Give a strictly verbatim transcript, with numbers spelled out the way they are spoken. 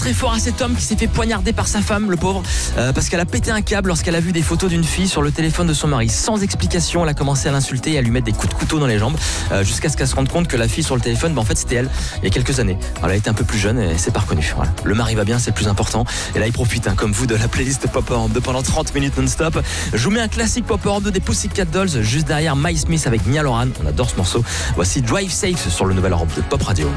très fort à cet homme qui s'est fait poignarder par sa femme, le pauvre, euh, parce qu'elle a pété un câble lorsqu'elle a vu des photos d'une fille sur le téléphone de son mari. Sans explication, elle a commencé à l'insulter et à lui mettre des coups de couteau dans les jambes, euh, jusqu'à ce qu'elle se rende compte que la fille sur le téléphone, bah, en fait c'était elle, il y a quelques années. Alors, elle a été un peu plus jeune et c'est pas reconnu. Voilà. Le mari va bien, c'est le plus important. Et là, il profite, hein, comme vous, de la playlist Pop Europe deux pendant trente minutes non-stop. Je vous mets un classique Pop Europe deux des Pussycat Dolls, juste derrière My Smith avec Nia Loran. On adore ce morceau. Voici Drive Safe sur le nouvel Europe de Pop Radio.